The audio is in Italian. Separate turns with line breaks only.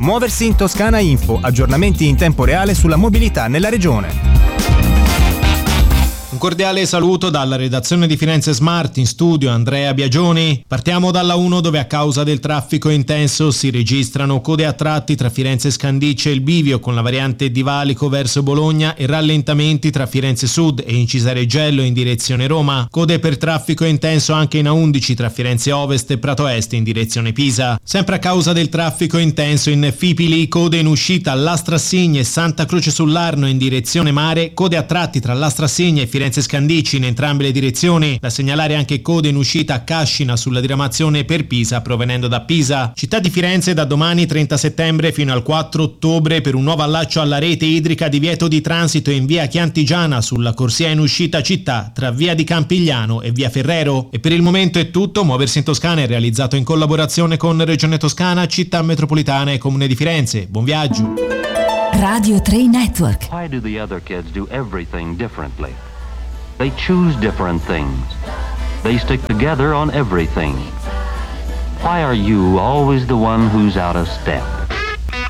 Muoversi in Toscana Info, aggiornamenti in tempo reale sulla mobilità nella regione.
Un cordiale saluto dalla redazione di Firenze Smart, in studio Andrea Biagioni. Partiamo dalla 1, dove a causa del traffico intenso si registrano code a tratti tra Firenze Scandicci e il bivio con la variante di Valico verso Bologna e rallentamenti tra Firenze Sud e Incisareggello in direzione Roma. Code per traffico intenso anche in A11 tra Firenze Ovest e Prato Est in direzione Pisa. Sempre a causa del traffico intenso in Fipili, code in uscita all'Astrassigna e Santa Croce sull'Arno in direzione mare, code a tratti tra l'Astrassigna e Firenze Scandicci in entrambe le direzioni. Da segnalare anche code in uscita a Cascina sulla diramazione per Pisa provenendo da Pisa. Città di Firenze da domani 30 settembre fino al 4 ottobre per un nuovo allaccio alla rete idrica divieto di transito in via Chiantigiana sulla corsia in uscita città tra via di Campigliano e via Ferrero. E per il momento è tutto. Muoversi in Toscana è realizzato in collaborazione con Regione Toscana, Città Metropolitana e Comune di Firenze. Buon viaggio.
Radio 3 Network.
Why do the other kids do everything differently? They choose different things. They stick together on everything. Why are you always the one who's out of step?